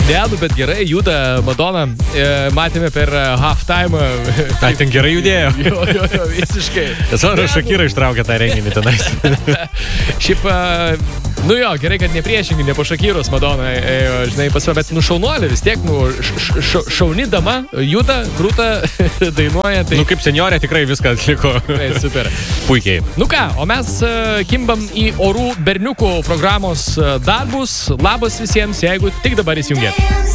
Ne, bet gerai juda Madonna. Matėme per halftime. Ten gerai judėjo. Jo, visiškai. Tiesiog Shakira ištraukė tą renginį tenais. Šiaip, gerai, kad ne priešingai, ne po Shakiros Madonna, žinai, bet šaunuolė vis tiek, šauni dama, juda, krūta, dainuoja. Tai... Kaip seniorė tikrai viską atliko. Tai super. Puikiai. Ką, o mes kimbam į orų berniukų programos darbus. Labas visiems, jeigu tik dabar įsijungėt.